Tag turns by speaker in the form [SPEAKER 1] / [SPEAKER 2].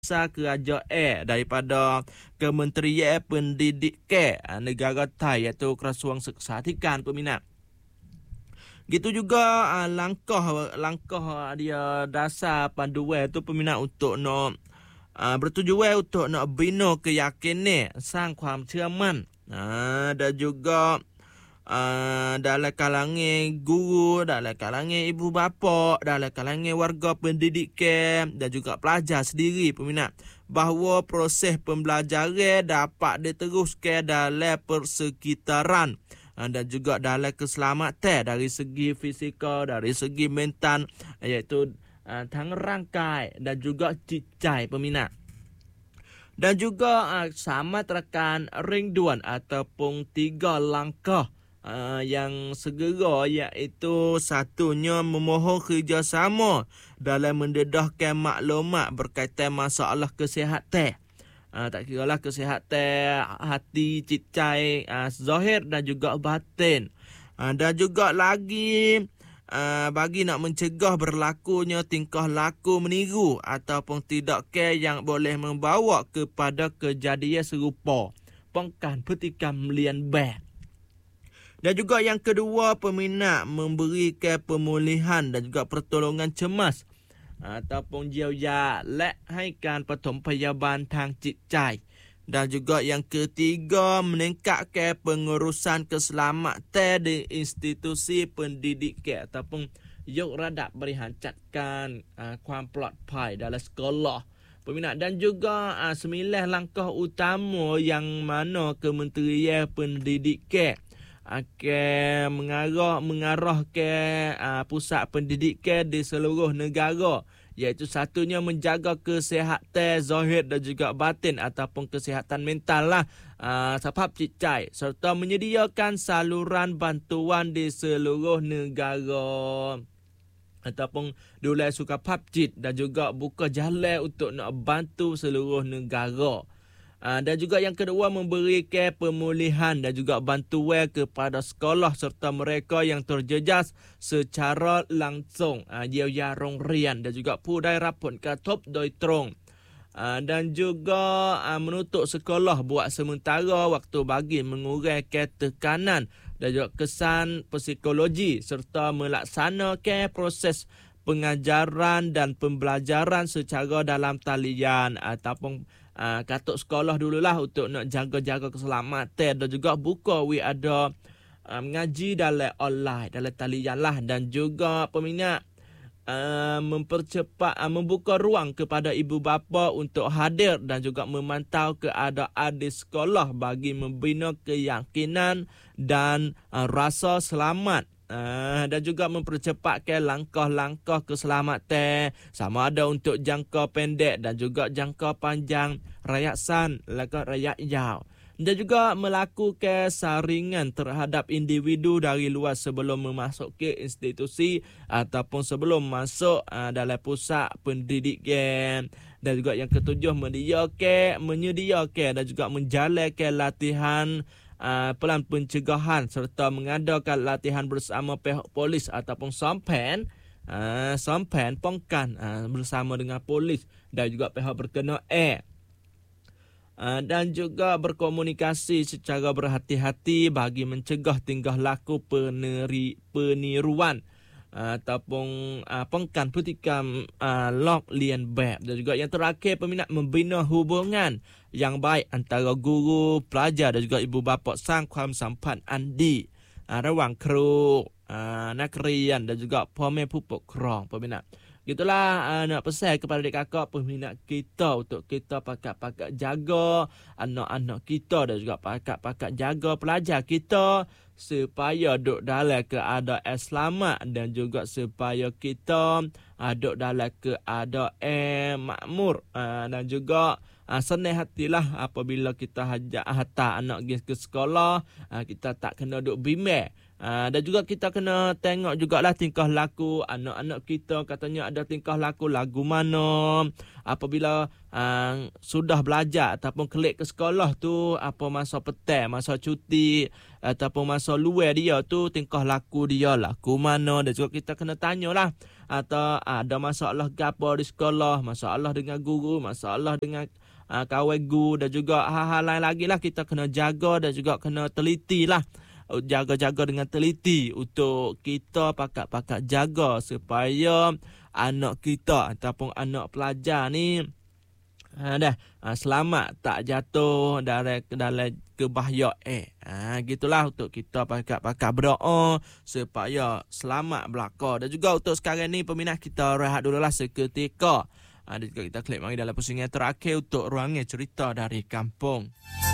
[SPEAKER 1] kerajaan daripada Kementerian Pendidikan negara Thai iaitu Krasuang Seksatikan peminat. Gitu juga langkah dia dasar panduan tu peminat untuk nak bertujuan untuk nak bina keyakinan, สร้างความเชื่อมั่น dan juga dalam kalangan guru, dalam kalangan ibu bapa, dalam kalangan warga pendidikan dan juga pelajar sendiri peminat, bahawa proses pembelajaran dapat diteruskan dalam persekitaran dan juga dalam keselamatan dari segi fizikal, dari segi mental, iaituทั้งร่างกาย dan juga จิตใจ peminat. Dan juga sama terakan ringduan ataupun 3 langkah yang segera, iaitu satunya memohon kerjasama dalam mendedahkan maklumat berkaitan masalah kesihatan. Tak kiralah kesihatan hati, cincai, zahir dan juga batin. Dan juga lagi bagi nak mencegah berlakunya tingkah laku meniru ataupun tidak care yang boleh membawa kepada kejadian serupa. Pengkan pertikam lian bad. Dan juga yang kedua, peminat memberikan pemulihan dan juga pertolongan cemas ataupun เยียวยาและให้การปฐมพยาบาลทางจิตใจ dan juga yang ketiga, meningkatkan pengurusan keselamatan di institusi pendidikan ataupun ยกระดับบริหารจัดการความปลอดภัย dalam sekolah peminat. Dan juga 9 langkah utama yang mana Kementerian Pendidikan akan mengarah ke pusat pendidikan di seluruh negara, iaitu satunya menjaga kesihatan zahir dan juga batin ataupun kesihatan mental lah, sebab cicai, serta menyediakan saluran bantuan di seluruh negara ataupun dulai sukapap cit dan juga buka jalan untuk nak bantu seluruh negara. Dan juga yang kedua, memberikan pemulihan dan juga bantuan kepada sekolah serta mereka yang terjejas secara langsung, เยียวยาโรงเรียน dan juga ผู้ได้รับผลกระทบโดยตรง dan juga menutup sekolah buat sementara waktu bagi mengurangkan tekanan dan juga kesan psikologi serta melaksanakan proses pengajaran dan pembelajaran secara dalam talian ataupun katuk sekolah dululah untuk nak jaga-jaga keselamatan, dan juga buka ada mengaji dalam online, dalam talian lah. Dan juga peminat mempercepat membuka ruang kepada ibu bapa untuk hadir dan juga memantau keadaan di sekolah bagi membina keyakinan dan rasa selamat. Dan juga mempercepatkan langkah-langkah keselamatan sama ada untuk jangka pendek dan juga jangka panjang, rakyat rakyat jauh. Dan juga melakukan saringan terhadap individu dari luar sebelum memasuki institusi ataupun sebelum masuk dalam pusat pendidikan. Dan juga yang ketujuh, menyediakan dan juga menjalankan latihan pelan pencegahan serta mengadakan latihan bersama pihak polis ataupun sampan pongkan bersama dengan polis dan juga pihak berkenaan. Dan juga berkomunikasi secara berhati-hati bagi mencegah tingkah laku peniruan ataupun pengkan pertikam lok lian bab. Dan juga yang terakhir, peminat membina hubungan yang baik antara guru, pelajar dan juga ibu bapa, สร้างความสัมพันธ์อันดีระหว่างครูนักเรียนdan juga พ่อแม่ผู้ปกครอง peminat. Gitulah nak pesan kepada adik kakak peminat kita untuk kita pakat-pakat jaga anak-anak kita dan juga pakat-pakat jaga pelajar kita supaya duduk dalam keadaan selamat dan juga supaya kita duduk dalam keadaan makmur dan juga senang hatilah apabila kita hantar anak ke sekolah, kita tak kena duduk bimbang. Dan juga kita kena tengok jugalah tingkah laku anak-anak kita, katanya ada tingkah laku lagu mana apabila sudah belajar ataupun kelik ke sekolah tu, apa masa petang, masa cuti ataupun masa luar dia tu, tingkah laku dia laku mana. Dan juga kita kena tanyalah atau ada masalah gapo di sekolah, masalah dengan guru, masalah dengan kawan guru dan juga hal-hal lain lagi lah, kita kena jaga dan juga kena teliti lah. Jaga-jaga dengan teliti untuk kita pakat-pakat jaga supaya anak kita ataupun anak pelajar ni selamat, tak jatuh dari dalam kebahaya. Gitulah untuk kita pakat-pakat berdoa supaya selamat belaka. Dan juga untuk sekarang ni peminat, kita rehat dululah seketika. Dan juga kita klik mari dalam pusingan terakhir untuk ruangan cerita dari kampung.